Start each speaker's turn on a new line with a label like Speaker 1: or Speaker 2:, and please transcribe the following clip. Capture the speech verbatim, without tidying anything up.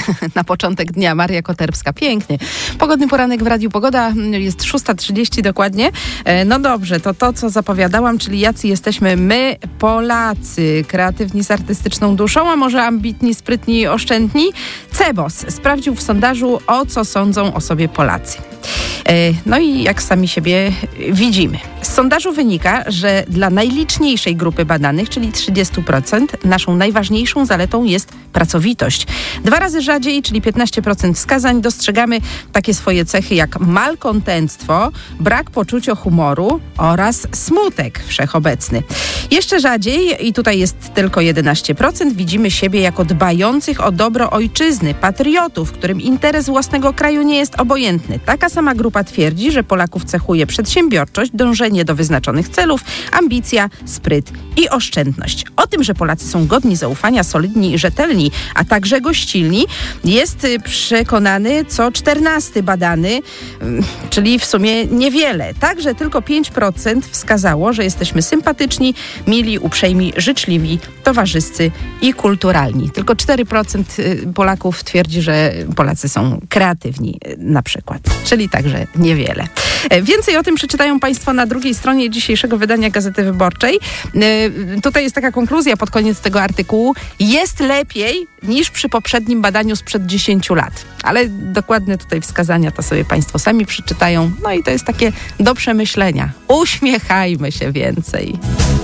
Speaker 1: na początek dnia. Maria Koterbska. Pięknie. Pogodny poranek w Radiu Pogoda. Jest szósta trzydzieści dokładnie. No dobrze, to to, co zapowiadałam, czyli jacy jesteśmy my, Polacy. Kreatywni z artystyczną duszą, a może ambitni, sprytni, oszczędni? Cebos sprawdził w sondażu, o co sądzą o sobie Polacy. No i jak sami siebie widzimy. Z sondażu wynika, że dla najliczniejszej grupy badanych, czyli trzydzieści procent, naszą najważniejszą zaletą jest pracowitość. Dwa razy rzadziej, czyli piętnaście procent wskazań, dostrzegamy takie swoje cechy jak malkontenctwo, brak poczucia humoru oraz smutek wszechobecny. Jeszcze rzadziej, i tutaj jest tylko jedenaście procent, widzimy siebie jako dbających o dobro ojczyzny, patriotów, którym interes własnego kraju nie jest obojętny. Taka sama grupa twierdzi, że Polaków cechuje przedsiębiorczość, dążenie do wyznaczonych celów, ambicja, spryt i oszczędność. O tym, że Polacy są godni zaufania, solidni i rzetelni, a także gościnni, jest przekonany co czternasty badany, czyli w sumie niewiele. Także tylko pięć procent wskazało, że jesteśmy sympatyczni, mili, uprzejmi, życzliwi, towarzyscy i kulturalni. Tylko cztery procent Polaków twierdzi, że Polacy są kreatywni na przykład. Czyli także niewiele. Więcej o tym przeczytają Państwo na drugiej stronie dzisiejszego wydania Gazety Wyborczej. Tutaj jest taka konkluzja pod koniec tego artykułu. Jest lepiej niż przy poprzednim badaniu sprzed dziesięciu lat. Ale dokładne tutaj wskazania to sobie Państwo sami przeczytają. No i to jest takie do przemyślenia. Uśmiechajmy się więcej.